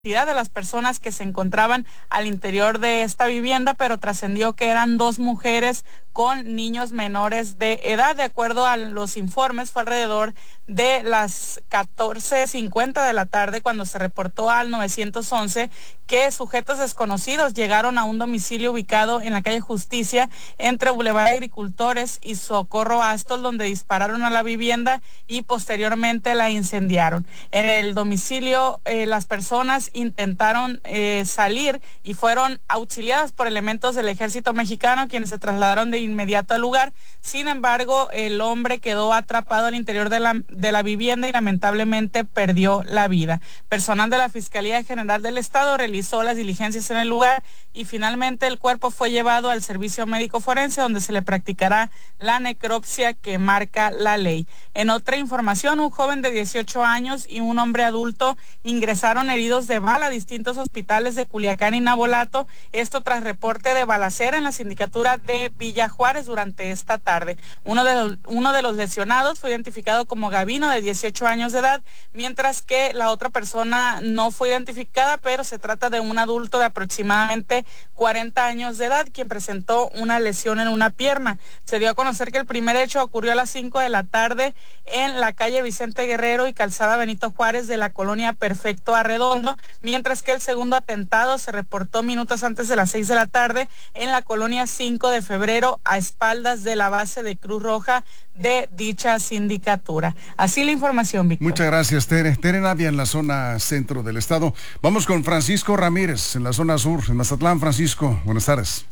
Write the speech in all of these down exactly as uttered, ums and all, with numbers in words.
de las personas que se encontraban al interior de esta vivienda, pero trascendió que eran dos mujeres con niños menores de edad. De acuerdo a los informes, fue alrededor de las catorce cincuenta de la tarde cuando se reportó al nueve once que sujetos desconocidos llegaron a un domicilio ubicado en la calle Justicia entre Boulevard Agricultores y Socorro Astos, donde dispararon a la vivienda y posteriormente la incendiaron. En el domicilio eh, las personas intentaron eh, salir y fueron auxiliadas por elementos del ejército mexicano, quienes se trasladaron de inmediato al lugar. Sin embargo, el hombre quedó atrapado al interior de la, de la vivienda y lamentablemente perdió la vida. Personal de la Fiscalía General del Estado realizó las diligencias en el lugar y finalmente el cuerpo fue llevado al servicio médico forense, donde se le practicará la necropsia que marca la ley. En otra información, un joven de dieciocho años y un hombre adulto ingresaron heridos de bala a distintos hospitales de Culiacán y Navolato, esto tras reporte de balacera en la sindicatura de Villa Juárez durante esta tarde. Uno de los, uno de los lesionados fue identificado como Gavino, de dieciocho años de edad, mientras que la otra persona no fue identificada, pero se trata de un adulto de aproximadamente cuarenta años de edad, quien presentó una lesión en una pierna. Se dio a conocer que el primer hecho ocurrió a las cinco de la tarde en la calle Vicente Guerrero y calzada Benito Juárez de la colonia Perfecto Arredondo, mientras que el segundo atentado se reportó minutos antes de las seis de la tarde en la colonia cinco de febrero, a espaldas de la base de Cruz Roja de dicha sindicatura. Así la información, Víctor. Muchas gracias, Tere. Tere Navia, en la zona centro del estado. Vamos con Francisco Ramírez, en la zona sur, en Mazatlán. Francisco, buenas tardes.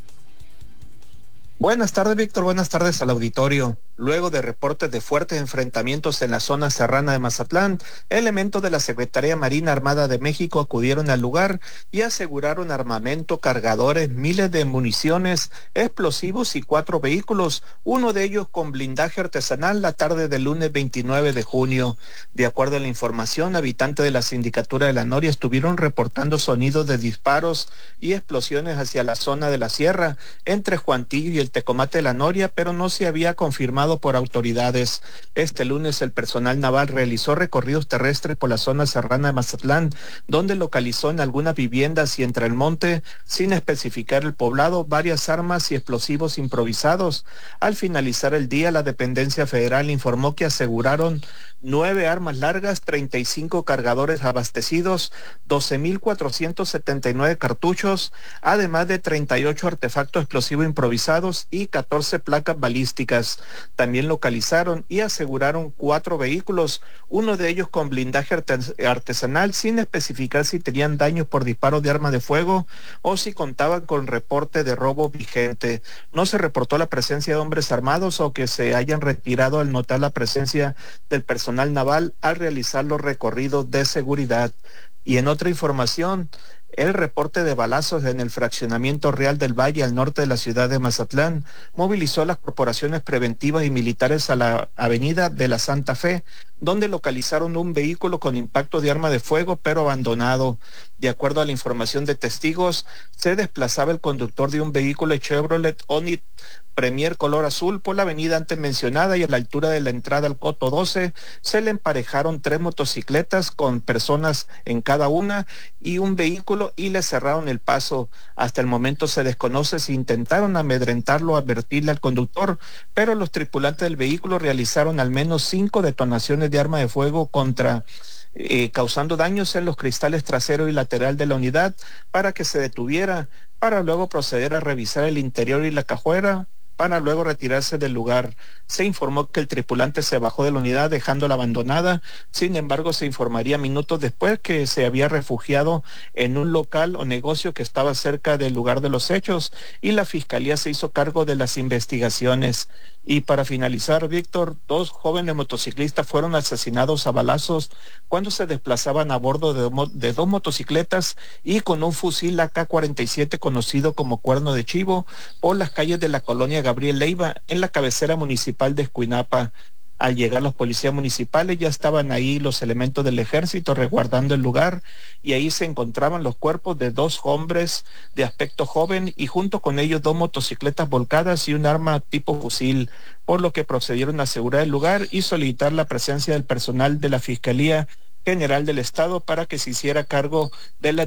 Buenas tardes, Víctor. Buenas tardes al auditorio. Luego de reportes de fuertes enfrentamientos en la zona serrana de Mazatlán, elementos de la Secretaría Marina Armada de México acudieron al lugar y aseguraron armamento, cargadores, miles de municiones, explosivos y cuatro vehículos, uno de ellos con blindaje artesanal, la tarde del lunes veintinueve de junio. De acuerdo a la información, habitantes de la sindicatura de la Noria estuvieron reportando sonidos de disparos y explosiones hacia la zona de la sierra, entre Juantillo y el Tecomate de la Noria, pero no se había confirmado por autoridades. Este lunes el personal naval realizó recorridos terrestres por la zona serrana de Mazatlán, donde localizó en algunas viviendas y entre el monte, sin especificar el poblado, varias armas y explosivos improvisados. Al finalizar el día, la dependencia federal informó que aseguraron nueve armas largas, treinta y cinco cargadores abastecidos, doce mil cuatrocientos setenta y nueve cartuchos, además de treinta y ocho artefactos explosivos improvisados y catorce placas balísticas. También localizaron y aseguraron cuatro vehículos, uno de ellos con blindaje artesanal, sin especificar si tenían daños por disparos de arma de fuego o si contaban con reporte de robo vigente. No se reportó la presencia de hombres armados o que se hayan retirado al notar la presencia del personal naval al realizar los recorridos de seguridad. Y en otra información, el reporte de balazos en el fraccionamiento Real del Valle, al norte de la ciudad de Mazatlán, movilizó a las corporaciones preventivas y militares a la avenida de la Santa Fe, donde localizaron un vehículo con impacto de arma de fuego, pero abandonado. De acuerdo a la información de testigos, se desplazaba el conductor de un vehículo Chevrolet Onix Premier color azul por la avenida antes mencionada, y a la altura de la entrada al Coto doce se le emparejaron tres motocicletas con personas en cada una y un vehículo y le cerraron el paso. Hasta el momento se desconoce si intentaron amedrentarlo o advertirle al conductor, pero los tripulantes del vehículo realizaron al menos cinco detonaciones de arma de fuego contra Eh, causando daños en los cristales trasero y lateral de la unidad para que se detuviera, para luego proceder a revisar el interior y la cajuela, para luego retirarse del lugar. Se informó que el tripulante se bajó de la unidad dejándola abandonada. Sin embargo, se informaría minutos después que se había refugiado en un local o negocio que estaba cerca del lugar de los hechos, y la fiscalía se hizo cargo de las investigaciones. Y para finalizar, Víctor, dos jóvenes motociclistas fueron asesinados a balazos cuando se desplazaban a bordo de, de dos motocicletas y con un fusil A K cuarenta y siete conocido como cuerno de chivo por las calles de la colonia Gabriel Leiva, en la cabecera municipal de Escuinapa. Al llegar los policías municipales ya estaban ahí los elementos del ejército resguardando el lugar, y ahí se encontraban los cuerpos de dos hombres de aspecto joven y junto con ellos dos motocicletas volcadas y un arma tipo fusil, por lo que procedieron a asegurar el lugar y solicitar la presencia del personal de la Fiscalía general del estado para que se hiciera cargo de la